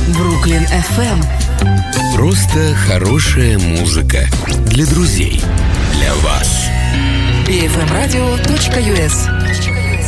Бруклин FM. Просто хорошая музыка для друзей, для вас. bfmradio.us